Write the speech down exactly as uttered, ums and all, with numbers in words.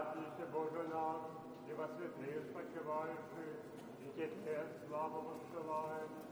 радійся, Боже наш, і во святих спочиваючи, і Тебе славу посилаємо.